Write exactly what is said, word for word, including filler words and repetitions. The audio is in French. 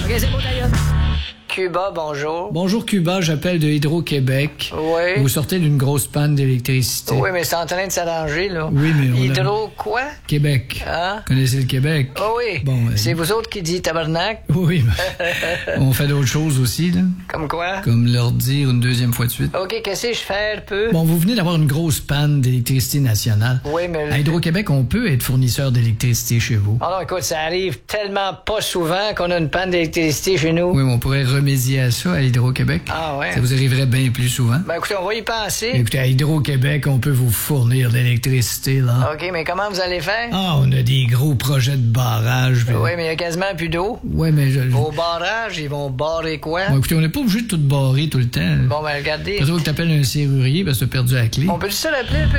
OK, c'est beau, d'ailleurs. Cuba, bonjour. Bonjour Cuba, j'appelle de Hydro-Québec. Oui. Vous sortez d'une grosse panne d'électricité. Oui, mais c'est en train de s'arranger, là. Oui, mais on a- Hydro quoi? Québec. Hein? Connaissez le Québec? Oh oui. Bon, euh, C'est vous autres qui dites tabarnak? Oui, mais on fait d'autres choses aussi, là. Comme quoi? Comme leur dire une deuxième fois de suite. OK, qu'est-ce que je fais un peu? Bon, vous venez d'avoir une grosse panne d'électricité nationale. Oui, mais... À Hydro-Québec, on peut être fournisseur d'électricité chez vous. Oh non, écoute, ça arrive tellement pas souvent qu'on a une panne d'électricité chez nous. Oui, mais on pourrait remédier à ça à Hydro-Québec. Ah ouais? Ça vous arriverait bien plus souvent. Ben écoutez, on va y penser. Écoutez, à Hydro-Québec, on peut vous fournir de l'électricité, là. OK, mais comment vous allez faire? Ah, on a des gros projets de barrage. puis- Oui, mais il y a quasiment plus d'eau. Ouais, mais je... je- Au barrage, ils vont barrer quoi? Bon, écoutez, on n'est pas obligé de tout barrer tout le temps. Bon, ben regardez. Peut-être que t'appelles un serrurier parce que t'as perdu la clé. On peut juste se l'appeler un peu?